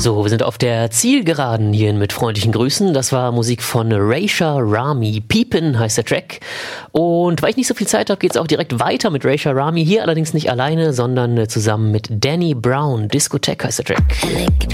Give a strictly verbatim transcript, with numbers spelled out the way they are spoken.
So, wir sind auf der Zielgeraden hierhin mit freundlichen Grüßen. Das war Musik von Raisha Rami. Peepin heißt der Track. Und weil ich nicht so viel Zeit habe, geht es auch direkt weiter mit Raisha Rami. Hier allerdings nicht alleine, sondern zusammen mit Danny Brown. Discotheque heißt der Track.